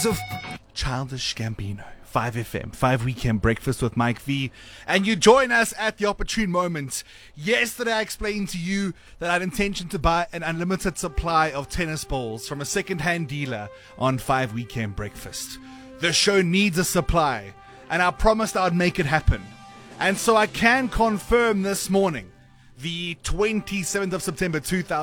days of Childish Gambino. 5FM, 5 Weekend Breakfast with Mike V. And you join us at the opportune moment. Yesterday I explained to you that I had intention to buy an unlimited supply of tennis balls from a second-hand dealer on 5 Weekend Breakfast. The show needs a supply, and I promised I would make it happen. And so I can confirm this morning, the 27th of September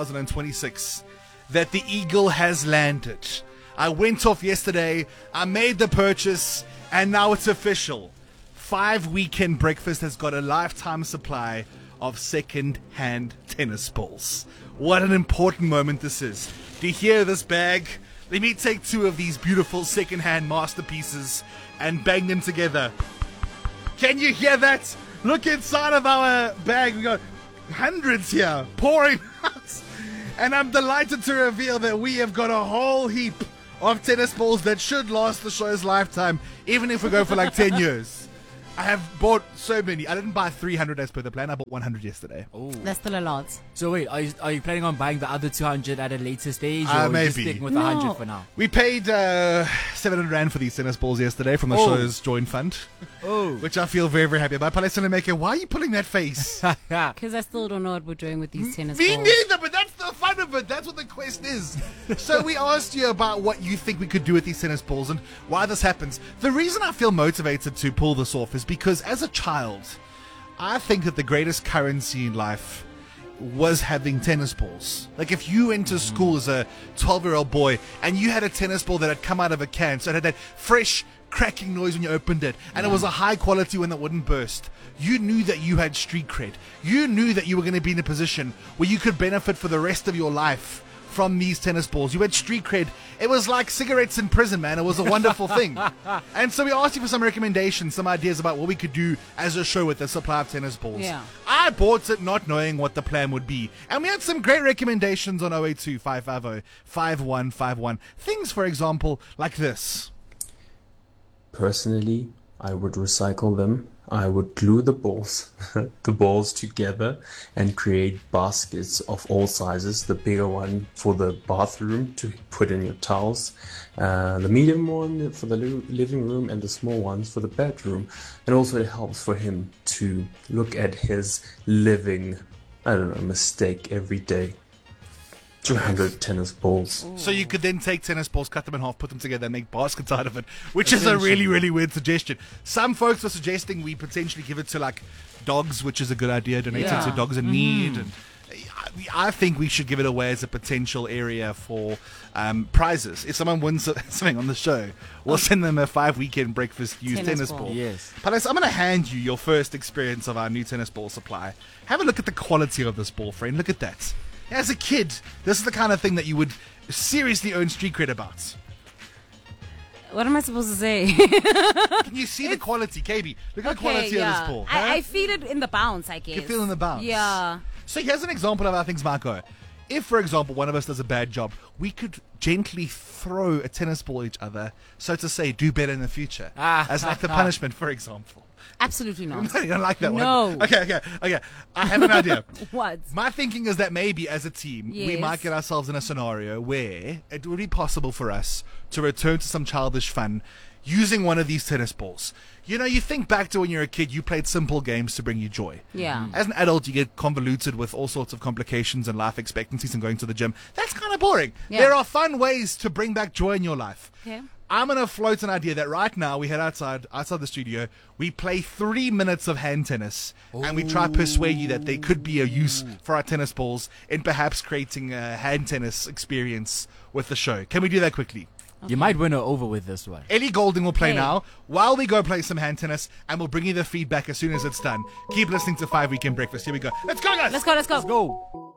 2026, that the Eagle has landed. I went off yesterday, I made the purchase, and now it's official. 5 Weekend Breakfast has got a lifetime supply of second-hand tennis balls. What an important moment this is. Do you hear this bag? Let me take 2 of these beautiful second-hand masterpieces and bang them together. Can you hear that? Look inside of our bag. We got hundreds here pouring out. And I'm delighted to reveal that we have got a whole heap of tennis balls that should last the show's lifetime, even if we go for like 10 years. I have bought so many. I didn't buy 300 as per the plan. I bought 100 yesterday. Oh. That's still a lot. So wait, are you planning on buying the other 200 at a later stage, or maybe. just sticking with 100 for now? We paid 700 Rand for these tennis balls yesterday from the show's joint fund, which I feel very, very happy about. Palestine Maker, why are you pulling that face? Because I still don't know what we're doing with these tennis Me balls. neither, but that's the fun of it. That's what the quest is. So we asked you about what you think we could do with these tennis balls and why this happens. The reason I feel motivated to pull this off is because as a child, I think that the greatest currency in life was having tennis balls. Like if you went to school as a 12-year-old boy and you had a tennis ball that had come out of a can, so it had that fresh cracking noise when you opened it, and it was a high quality one that wouldn't burst, you knew that you had street cred. You knew that you were going to be in a position where you could benefit for the rest of your life from these tennis balls. You had street cred. It was like cigarettes in prison, man. It was a wonderful thing. And so we asked you for some recommendations, some ideas about what we could do as a show with the supply of tennis balls. Yeah. I bought it not knowing what the plan would be. And we had some great recommendations on 082-550-5151. Things, for example, like this. Personally, I would recycle them. I would glue the balls together and create baskets of all sizes. The bigger one for the bathroom to put in your towels, the medium one for the living room, and the small ones for the bedroom. And also it helps for him to look at his living, mistake every day. 200 tennis balls. So you could then take tennis balls, cut them in half, put them together, and make baskets out of it, which is a really, really weird suggestion. Some folks were suggesting we potentially give it to like dogs, which is a good idea, donate it to dogs in need. And I think we should give it away as a potential area for prizes. If someone wins something on the show, we'll send them a 5 Weekend Breakfast used tennis ball. Yes. Palas, I'm going to hand you your first experience of our new tennis ball supply. Have a look at the quality of this ball, friend. Look at that. As a kid, this is the kind of thing that you would seriously earn street cred about. What am I supposed to say? Can you see the quality, KB? Look at the quality of this ball. I feel it in the bounce, I guess. You feel in the bounce. Yeah. So here's an example of how things might go. If, for example, one of us does a bad job, we could gently throw a tennis ball at each other, so to say, do better in the future. As like the punishment, for example. Absolutely not. You don't like that one? No. Okay. I have an idea. What? My thinking is that maybe as a team, we Yes. might get ourselves in a scenario where it would be possible for us to return to some childish fun using one of these tennis balls. You know, you think back to when you were a kid, you played simple games to bring you joy. Yeah. As an adult, you get convoluted with all sorts of complications and life expectancies and going to the gym. That's kind of boring. Yeah. There are fun ways to bring back joy in your life. Okay. I'm going to float an idea that right now we head outside the studio, we play 3 minutes of hand tennis, and we try to persuade you that there could be a use for our tennis balls in perhaps creating a hand tennis experience with the show. Can we do that quickly? You might win her over with this one. Ellie Golding will play Okay. now while we go play some hand tennis, and we'll bring you the feedback as soon as it's done. Keep listening to 5 Weekend Breakfast. Here we go. Let's go, guys! Let's go. Go.